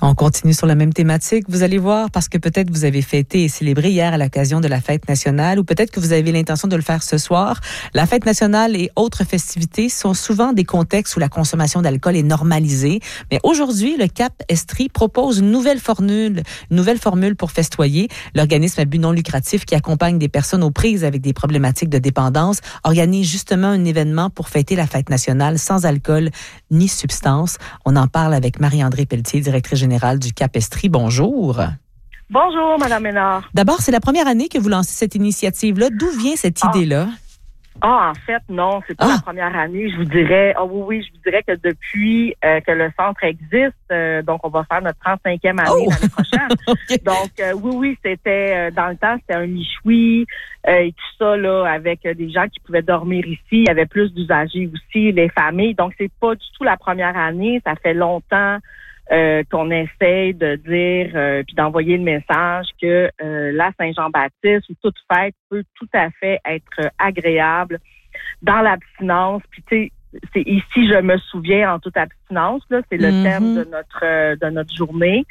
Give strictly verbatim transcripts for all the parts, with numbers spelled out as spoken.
On continue sur la même thématique. Vous allez voir, parce que peut-être vous avez fêté et célébré hier à l'occasion de la fête nationale, ou peut-être que vous avez l'intention de le faire ce soir. La fête nationale et autres festivités sont souvent des contextes où la consommation d'alcool est normalisée. Mais aujourd'hui, le Cap Estrie propose une nouvelle formule, une nouvelle formule pour festoyer. L'organisme à but non lucratif qui accompagne des personnes aux prises avec des problématiques de dépendance organise justement un événement pour fêter la fête nationale sans alcool ni substance. On en parle avec Marie-André Pelletier, directrice générale du Cap Estrie. Bonjour. Bonjour, Madame Ménard. D'abord, c'est la première année que vous lancez cette initiative-là. D'où vient cette ah. idée-là? Ah, en fait, non, c'est pas ah. la première année. Je vous dirais, oh oui, oui, je vous dirais que depuis euh, que le centre existe, euh, donc on va faire notre trente-cinquième année oh. l'année prochaine. Okay. Donc, euh, oui, oui, c'était, euh, dans le temps, c'était un michoui euh, et tout ça, là, avec euh, des gens qui pouvaient dormir ici. Il y avait plus d'usagers aussi, les familles. Donc, c'est pas du tout la première année. Ça fait longtemps Euh, qu'on essaie de dire euh, puis d'envoyer le message que euh, la Saint-Jean-Baptiste ou toute fête peut tout à fait être agréable dans l'abstinence. Puis tu sais, c'est ici je me souviens en toute abstinence là, c'est le mm-hmm. thème de notre euh, de notre journée.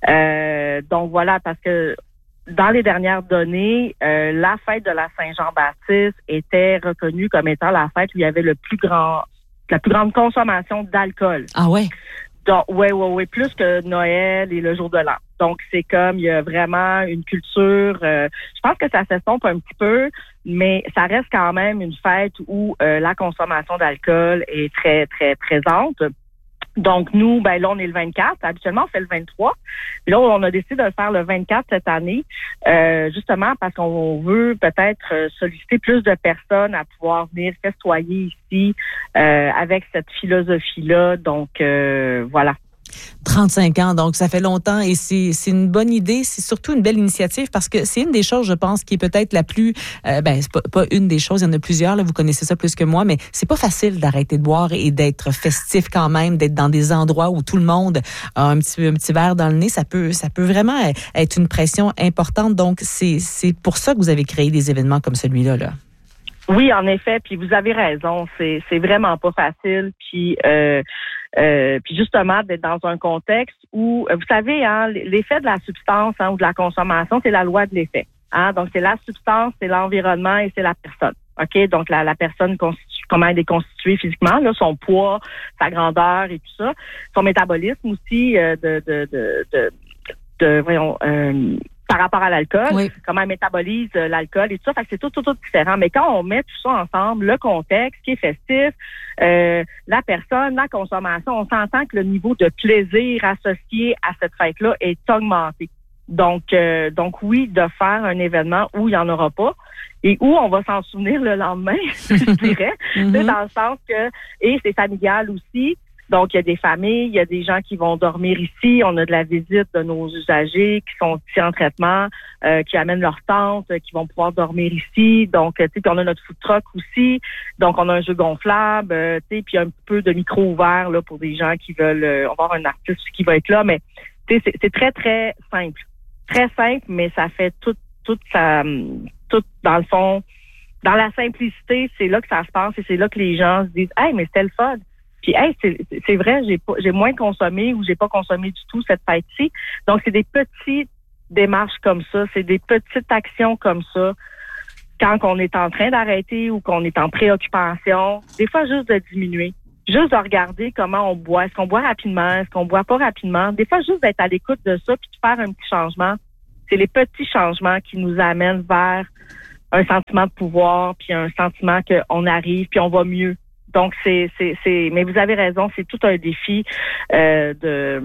Euh, donc voilà, parce que dans les dernières données, euh, la fête de la Saint-Jean-Baptiste était reconnue comme étant la fête où il y avait le plus grand la plus grande consommation d'alcool. Ah ouais. Donc, ouais, ouais, ouais, plus que Noël et le jour de l'an. Donc, c'est comme, il y a vraiment une culture, euh, je pense que ça s'estompe un petit peu, mais ça reste quand même une fête où euh, la consommation d'alcool est très, très présente. Donc, nous, ben là, on est le vingt-quatre. Habituellement, on fait le vingt-trois. Puis là, on a décidé de le faire le vingt-quatre cette année, euh, justement parce qu'on veut peut-être solliciter plus de personnes à pouvoir venir festoyer ici euh, avec cette philosophie-là. Donc, euh, voilà. trente-cinq ans, donc ça fait longtemps et c'est, c'est une bonne idée, c'est surtout une belle initiative parce que c'est une des choses, je pense, qui est peut-être la plus, euh, ben c'est pas, pas une des choses, il y en a plusieurs, là, vous connaissez ça plus que moi, mais c'est pas facile d'arrêter de boire et d'être festif quand même, d'être dans des endroits où tout le monde a un petit, un petit verre dans le nez, ça peut, ça peut vraiment être une pression importante, donc c'est, c'est pour ça que vous avez créé des événements comme celui-là, là. Oui, en effet, puis vous avez raison, c'est c'est vraiment pas facile, puis euh, euh, puis justement d'être dans un contexte où, vous savez, hein, l'effet de la substance hein, ou de la consommation, c'est la loi de l'effet. Hein, donc c'est la substance, c'est l'environnement et c'est la personne. Ok, donc la, la personne constitue, comment elle est constituée physiquement, là, son poids, sa grandeur et tout ça, son métabolisme aussi euh, de de de de, de voyons. Euh, par rapport à l'alcool, oui. Comment elle métabolise euh, l'alcool et tout ça. Fait que c'est tout, tout, tout différent. Mais quand on met tout ça ensemble, le contexte qui est festif, euh, la personne, la consommation, on s'entend que le niveau de plaisir associé à cette fête-là est augmenté. Donc, euh, donc oui, de faire un événement où il n'y en aura pas et où on va s'en souvenir le lendemain, je dirais, mm-hmm. dans le sens que, et c'est familial aussi. Donc, il y a des familles, il y a des gens qui vont dormir ici. On a de la visite de nos usagers qui sont ici en traitement, euh, qui amènent leur tente, qui vont pouvoir dormir ici. Donc, tu sais, puis on a notre food truck aussi. Donc, on a un jeu gonflable, euh, tu sais, puis un peu de micro ouvert là pour des gens qui veulent. Euh, on va avoir un artiste qui va être là, mais tu sais, c'est, c'est très très simple, très simple, mais ça fait tout, tout ça, tout dans le fond, dans la simplicité, c'est là que ça se passe et c'est là que les gens se disent, hey, mais c'était le fun. Puis, hey, c'est, c'est vrai, j'ai pas, j'ai moins consommé ou j'ai pas consommé du tout cette fête-ci. Donc, c'est des petites démarches comme ça, c'est des petites actions comme ça. Quand on est en train d'arrêter ou qu'on est en préoccupation, des fois juste de diminuer, juste de regarder comment on boit. Est-ce qu'on boit rapidement? Est-ce qu'on boit pas rapidement? Des fois, juste d'être à l'écoute de ça puis de faire un petit changement. C'est les petits changements qui nous amènent vers un sentiment de pouvoir puis un sentiment qu'on arrive puis on va mieux. Donc, c'est, c'est, c'est, mais vous avez raison, c'est tout un défi euh, de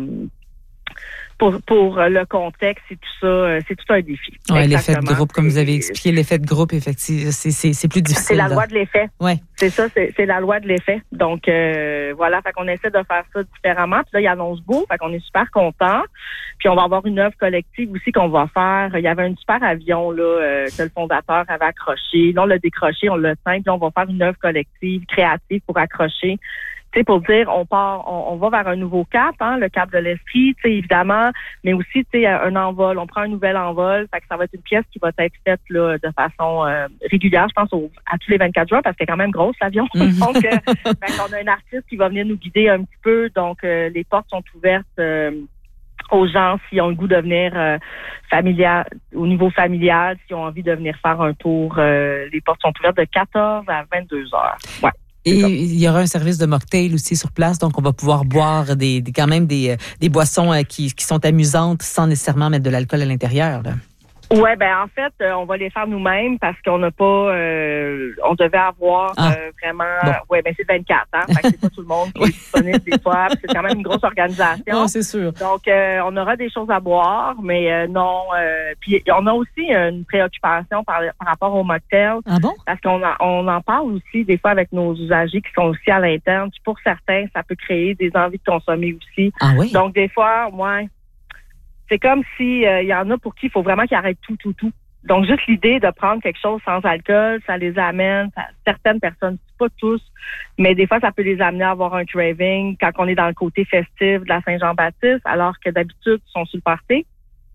pour pour le contexte et tout ça, c'est tout un défi. Oui, l'effet de groupe, comme vous avez expliqué, l'effet de groupe, effectivement, c'est, c'est, c'est plus difficile. C'est la loi de l'effet. Ouais. C'est ça, c'est, c'est la loi de l'effet. Donc, euh, voilà, fait qu'on essaie de faire ça différemment. Puis là, il annonce beau, fait qu'on est super contents. Puis on va avoir une œuvre collective aussi qu'on va faire. Il y avait un super avion là euh, que le fondateur avait accroché. Là, on l'a décroché, on l'a teint. Puis là, on va faire une œuvre collective, créative pour accrocher. Tu sais, pour dire, on part, on, on va vers un nouveau cap, hein, le cap de l'esprit, tu sais, évidemment, mais aussi, tu sais, un envol. On prend un nouvel envol, fait que ça va être une pièce qui va être faite là de façon euh, régulière, je pense, au, à tous les vingt-quatre jours, parce que c'est quand même gros l'avion. Mm-hmm. Donc, euh, ben, on a un artiste qui va venir nous guider un petit peu, donc euh, les portes sont ouvertes. Euh, aux gens s'ils ont le goût de venir euh, familial, au niveau familial, s'ils ont envie de venir faire un tour. Euh, les portes sont ouvertes de quatorze à vingt-deux heures. Ouais. Et il y aura un service de mocktail aussi sur place, donc on va pouvoir boire des, des quand même des, des boissons qui, qui sont amusantes sans nécessairement mettre de l'alcool à l'intérieur, là. Ouais, ben en fait, euh, on va les faire nous-mêmes parce qu'on n'a pas, euh, on devait avoir ah. euh, vraiment, bon. ouais, ben c'est vingt-quatre, hein, fait que c'est pas tout le monde qui est disponible des fois, c'est quand même une grosse organisation. Oh, c'est sûr. Donc, euh, on aura des choses à boire, mais euh, non. Euh, puis on a aussi une préoccupation par, par rapport au mocktail. Ah bon? Parce qu'on a, on en parle aussi des fois avec nos usagers qui sont aussi à l'interne. Puis pour certains, ça peut créer des envies de consommer aussi. Ah oui? Donc des fois, ouais. C'est comme si il euh, y en a pour qui il faut vraiment qu'ils arrêtent tout, tout, tout. Donc, juste l'idée de prendre quelque chose sans alcool, ça les amène, ça, certaines personnes, pas tous, mais des fois, ça peut les amener à avoir un craving quand on est dans le côté festif de la Saint-Jean-Baptiste, alors que d'habitude, ils sont sur le party.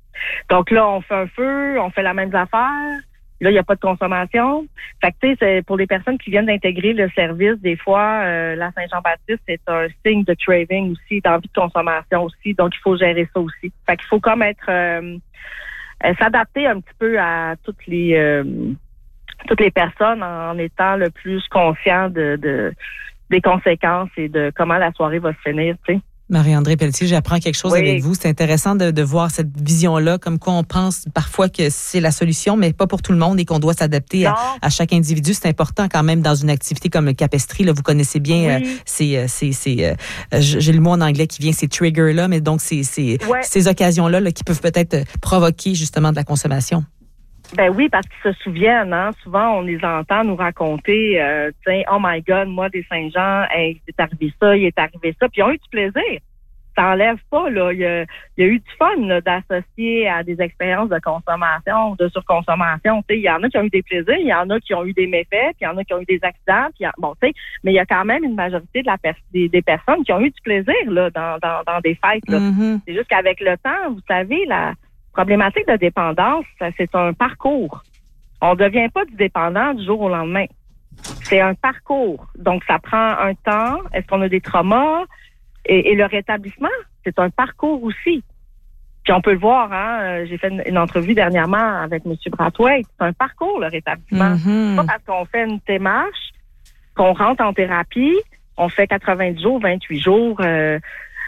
Donc là, on fait un feu, on fait la même affaire. Là, il n'y a pas de consommation. Fait que, tu sais, c'est pour les personnes qui viennent d'intégrer le service, des fois, euh, la Saint-Jean-Baptiste, c'est un signe de craving aussi, d'envie de consommation aussi. Donc, il faut gérer ça aussi. Fait qu'il faut comme être, euh, euh, s'adapter un petit peu à toutes les, euh, toutes les personnes en étant le plus conscient de, de, des conséquences et de comment la soirée va se finir, tu sais. Marie-Andrée Pelletier, j'apprends quelque chose oui. avec vous. C'est intéressant de, de voir cette vision-là, comme quoi on pense parfois que c'est la solution, mais pas pour tout le monde et qu'on doit s'adapter à, à chaque individu. C'est important quand même dans une activité comme le capestri. Là, vous connaissez bien oui. euh, ces, ces, ces euh, j'ai le mot en anglais qui vient, ces triggers-là, mais donc c'est ces, ouais. ces occasions-là là, qui peuvent peut-être provoquer justement de la consommation. Ben oui, parce qu'ils se souviennent, hein. Souvent, on les entend nous raconter, euh, tiens, oh my God, moi, des Saint-Jean, hey, il est arrivé ça, il est arrivé ça, puis ils ont eu du plaisir. Ça enlève pas, là. Il y a, il y a eu du fun, là, d'associer à des expériences de consommation, de surconsommation. Tu sais, il y en a qui ont eu des plaisirs, il y en a qui ont eu des méfaits, puis il y en a qui ont eu des accidents, puis bon, tu sais, mais il y a quand même une majorité de la per- des, des personnes qui ont eu du plaisir, là, dans, dans, dans des fêtes, là. Mm-hmm. C'est juste qu'avec le temps, vous savez, la problématique de dépendance, c'est un parcours. On ne devient pas du dépendant du jour au lendemain. C'est un parcours. Donc, ça prend un temps. Est-ce qu'on a des traumas? Et, et le rétablissement, c'est un parcours aussi. Puis on peut le voir, hein. J'ai fait une, une entrevue dernièrement avec M. Brathwaite. C'est un parcours, le rétablissement. Mm-hmm. C'est pas parce qu'on fait une démarche, qu'on rentre en thérapie, on fait quatre-vingt-dix jours, vingt-huit jours, euh,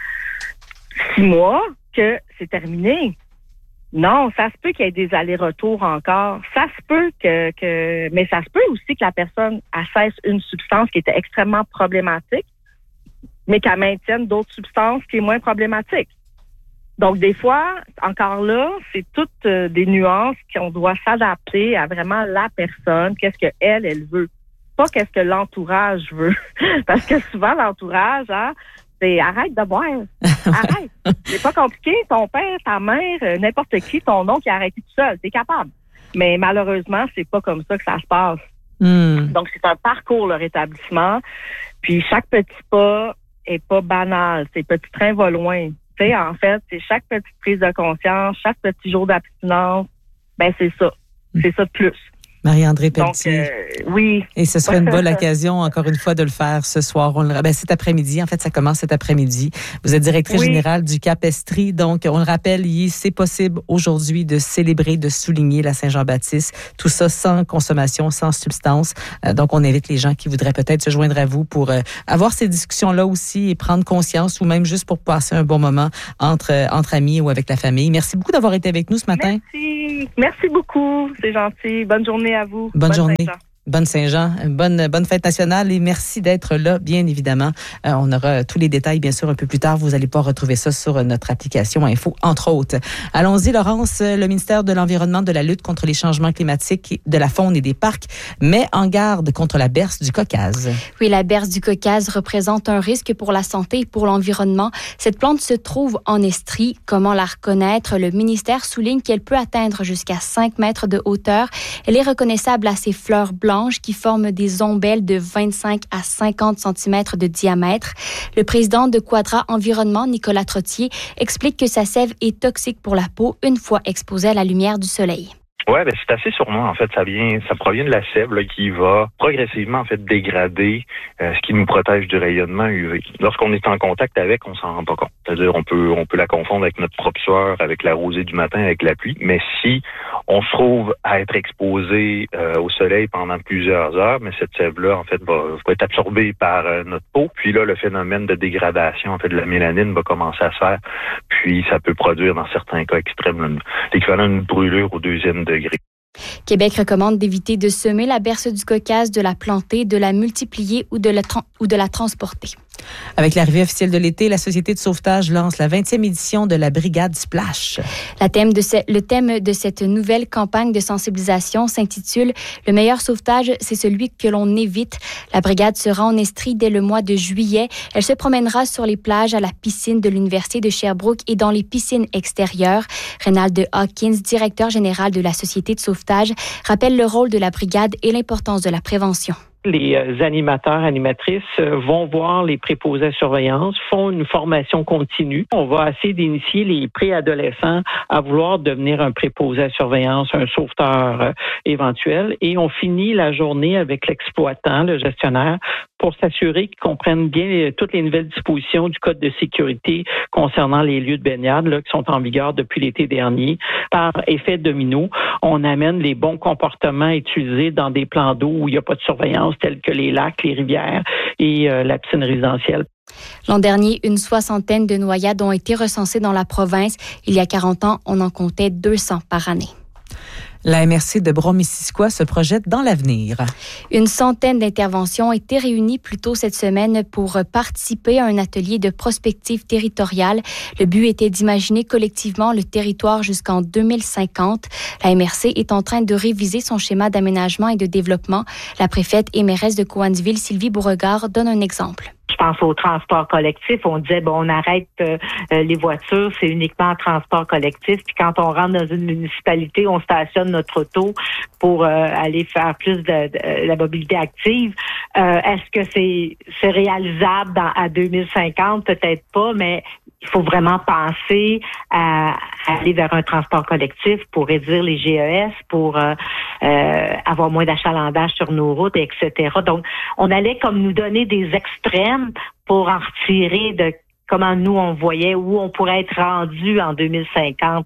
six mois, que c'est terminé. Non, ça se peut qu'il y ait des allers-retours encore. Ça se peut que, que, mais ça se peut aussi que la personne cesse une substance qui était extrêmement problématique, mais qu'elle maintienne d'autres substances qui est moins problématiques. Donc, des fois, encore là, c'est toutes euh, des nuances qu'on doit s'adapter à vraiment la personne, qu'est-ce qu'elle, elle veut. Pas qu'est-ce que l'entourage veut. Parce que souvent, l'entourage, hein, c'est arrête de boire. Arrête. C'est pas compliqué. Ton père, ta mère, n'importe qui, ton oncle qui a arrêté tout seul. T'es capable. Mais malheureusement, c'est pas comme ça que ça se passe. Mm. Donc, c'est un parcours, le rétablissement. Puis, chaque petit pas est pas banal. Ces petits trains vont loin. Tu sais, en fait, c'est chaque petite prise de conscience, chaque petit jour d'abstinence. Ben, c'est ça. C'est ça de plus. Marie-Andrée Pelletier. Donc, euh, oui. Et ce serait une bonne occasion, encore une fois, de le faire ce soir. On le, ben, cet après-midi. En fait, ça commence cet après-midi. Vous êtes directrice oui. générale du Capestri. Donc, on le rappelle, c'est possible aujourd'hui de célébrer, de souligner la Saint-Jean-Baptiste. Tout ça sans consommation, sans substance. Euh, donc, on invite les gens qui voudraient peut-être se joindre à vous pour euh, avoir ces discussions-là aussi et prendre conscience ou même juste pour passer un bon moment entre, euh, entre amis ou avec la famille. Merci beaucoup d'avoir été avec nous ce matin. Merci. Merci beaucoup. C'est gentil. Bonne journée à vous. Bonne, bonne journée. Saint-Jean. Bonne Saint-Jean, bonne bonne fête nationale et merci d'être là, bien évidemment. Euh, on aura tous les détails, bien sûr, un peu plus tard. Vous allez pouvoir retrouver ça sur notre application Info, entre autres. Allons-y, Laurence. Le ministère de l'Environnement, de la lutte contre les changements climatiques, de la faune et des parcs met en garde contre la berce du Caucase. Oui, la berce du Caucase représente un risque pour la santé et pour l'environnement. Cette plante se trouve en Estrie. Comment la reconnaître? Le ministère souligne qu'elle peut atteindre jusqu'à cinq mètres de hauteur. Elle est reconnaissable à ses fleurs blanches qui forment des ombelles de vingt-cinq à cinquante centimètres de diamètre. Le président de Quadra Environnement, Nicolas Trottier, explique que sa sève est toxique pour la peau une fois exposée à la lumière du soleil. Oui, ben c'est assez sûrement. En fait, ça vient, ça provient de la sève là, qui va progressivement en fait dégrader euh, ce qui nous protège du rayonnement U V. Lorsqu'on est en contact avec, on s'en rend pas compte. C'est-à-dire, on peut, on peut la confondre avec notre propre sueur, avec la rosée du matin, avec la pluie. Mais si on se trouve à être exposé euh, au soleil pendant plusieurs heures, mais cette sève-là en fait va, va être absorbée par euh, notre peau. Puis là, le phénomène de dégradation en fait de la mélanine va commencer à se faire. Puis ça peut produire dans certains cas extrêmes l'équivalent d'une brûlure au deuxième degré. Québec recommande d'éviter de semer la berce du Caucase, de la planter, de la multiplier ou de la, tra- ou de la transporter. Avec l'arrivée officielle de l'été, la Société de sauvetage lance la vingtième édition de la Brigade Splash. La thème de ce, le thème de cette nouvelle campagne de sensibilisation s'intitule « Le meilleur sauvetage, c'est celui que l'on évite ». La brigade sera en Estrie dès le mois de juillet. Elle se promènera sur les plages, à la piscine de l'Université de Sherbrooke et dans les piscines extérieures. Reynald Hawkins, directeur général de la Société de sauvetage, rappelle le rôle de la brigade et l'importance de la prévention. Les animateurs, animatrices vont voir les préposés à surveillance, font une formation continue. On va essayer d'initier les préadolescents à vouloir devenir un préposé à surveillance, un sauveteur euh, éventuel. Et on finit la journée avec l'exploitant, le gestionnaire, pour s'assurer qu'ils comprennent bien toutes les nouvelles dispositions du Code de sécurité concernant les lieux de baignade là, qui sont en vigueur depuis l'été dernier. Par effet domino, on amène les bons comportements utilisés dans des plans d'eau où il n'y a pas de surveillance, tels que les lacs, les rivières et euh, la piscine résidentielle. L'an dernier, une soixantaine de noyades ont été recensées dans la province. Il y a quarante ans, on en comptait deux cents par année. La M R C de Brome-Missisquoi se projette dans l'avenir. Une centaine d'interventions ont été réunies plus tôt cette semaine pour participer à un atelier de prospective territoriale. Le but était d'imaginer collectivement le territoire jusqu'en deux mille cinquante. La M R C est en train de réviser son schéma d'aménagement et de développement. La préfète et mairesse de Cowansville, Sylvie Beauregard, donne un exemple. Je pense au transport collectif. On disait, bon, on arrête euh, les voitures, c'est uniquement en transport collectif. Puis quand on rentre dans une municipalité, on stationne notre auto pour euh, aller faire plus de, de la mobilité active. Euh, est-ce que c'est, c'est réalisable dans, à deux mille cinquante? Peut-être pas, mais il faut vraiment penser à, à aller vers un transport collectif pour réduire les G E S, pour euh, euh, avoir moins d'achalandage sur nos routes, et cetera. Donc, on allait comme nous donner des extrêmes pour en retirer de comment nous, on voyait où on pourrait être rendu en deux mille cinquante.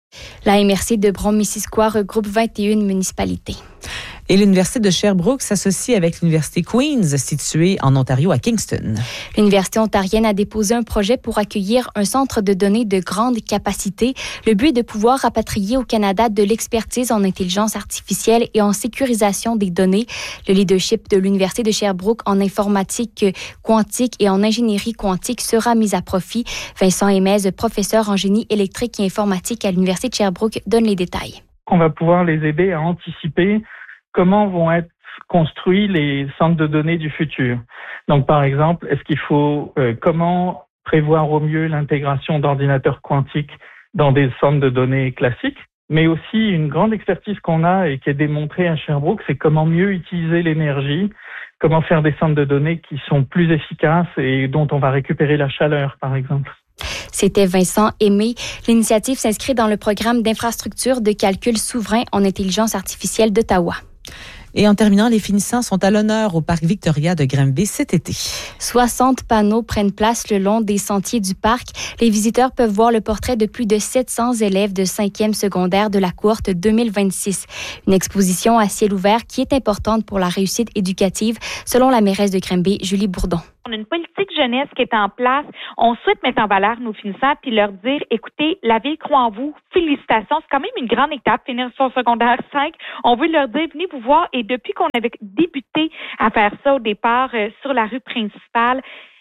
La M R C de Brome-Missisquoi regroupe vingt et une municipalités. Et l'Université de Sherbrooke s'associe avec l'Université Queen's, située en Ontario à Kingston. L'Université ontarienne a déposé un projet pour accueillir un centre de données de grande capacité. Le but est de pouvoir rapatrier au Canada de l'expertise en intelligence artificielle et en sécurisation des données. Le leadership de l'Université de Sherbrooke en informatique quantique et en ingénierie quantique sera mis à profit. Vincent Hémez, professeur en génie électrique et informatique à l'Université de Sherbrooke, donne les détails. On va pouvoir les aider à anticiper comment vont être construits les centres de données du futur. Donc, par exemple, est-ce qu'il faut, euh, comment prévoir au mieux l'intégration d'ordinateurs quantiques dans des centres de données classiques? Mais aussi, une grande expertise qu'on a et qui est démontrée à Sherbrooke, c'est comment mieux utiliser l'énergie, comment faire des centres de données qui sont plus efficaces et dont on va récupérer la chaleur, par exemple. C'était Vincent Aimé. L'initiative s'inscrit dans le programme d'infrastructure de calcul souverain en intelligence artificielle d'Ottawa. Et en terminant, les finissants sont à l'honneur au Parc Victoria de Granby cet été. soixante panneaux prennent place le long des sentiers du parc. Les visiteurs peuvent voir le portrait de plus de sept cents élèves de cinquième secondaire de la cohorte deux mille vingt-six. Une exposition à ciel ouvert qui est importante pour la réussite éducative, selon la mairesse de Granby, Julie Bourdon. On a une politique jeunesse qui est en place. On souhaite mettre en valeur nos finissants puis leur dire, écoutez, la ville croit en vous. Félicitations. C'est quand même une grande étape, finir son secondaire cinq. On veut leur dire, venez vous voir. Et depuis qu'on avait débuté à faire ça au départ euh, sur la rue principale,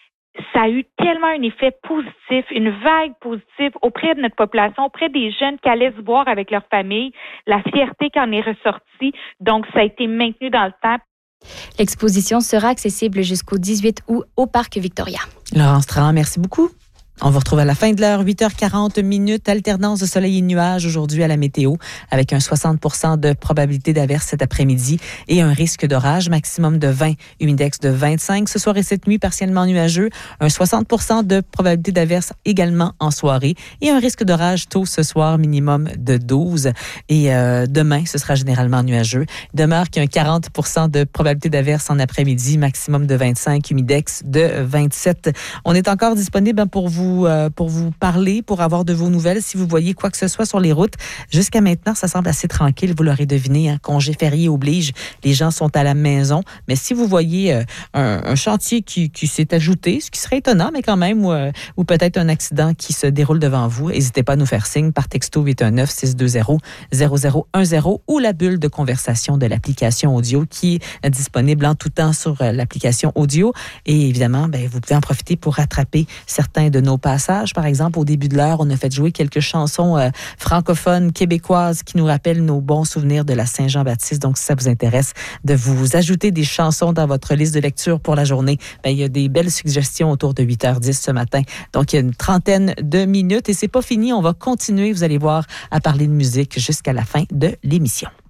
ça a eu tellement un effet positif, une vague positive auprès de notre population, auprès des jeunes qui allaient se voir avec leur famille, la fierté qui en est ressortie. Donc, ça a été maintenu dans le temps. L'exposition sera accessible jusqu'au dix-huit août au Parc Victoria. Laurence Trahan, merci beaucoup. On vous retrouve à la fin de l'heure, huit heures quarante minutes, alternance de soleil et nuages aujourd'hui à la météo, avec un soixante pour cent de probabilité d'averse cet après-midi et un risque d'orage maximum de vingt, humidex de vingt-cinq. Ce soir et cette nuit, partiellement nuageux, un soixante pour cent de probabilité d'averse également en soirée et un risque d'orage tôt ce soir, minimum de douze. Et euh, demain, ce sera généralement nuageux. Il demeure qu'il y a un quarante pour cent de probabilité d'averse en après-midi, maximum de vingt-cinq, humidex de vingt-sept. On est encore disponible pour vous pour vous parler, pour avoir de vos nouvelles. Si vous voyez quoi que ce soit sur les routes, jusqu'à maintenant, ça semble assez tranquille. Vous l'aurez deviné, hein, congé férié oblige. Les gens sont à la maison. Mais si vous voyez euh, un, un chantier qui, qui s'est ajouté, ce qui serait étonnant, mais quand même, ou, euh, ou peut-être un accident qui se déroule devant vous, n'hésitez pas à nous faire signe par texto huit un neuf, six deux zéro, zéro zéro un zéro ou la bulle de conversation de l'application audio qui est disponible en tout temps sur euh, l'application audio. Et évidemment, ben, vous pouvez en profiter pour rattraper certains de nos passage. Par exemple, au début de l'heure, on a fait jouer quelques chansons euh, francophones québécoises qui nous rappellent nos bons souvenirs de la Saint-Jean-Baptiste. Donc, si ça vous intéresse de vous ajouter des chansons dans votre liste de lecture pour la journée, ben, il y a des belles suggestions autour de huit heures dix ce matin. Donc, il y a une trentaine de minutes et c'est pas fini. On va continuer, vous allez voir, à parler de musique jusqu'à la fin de l'émission.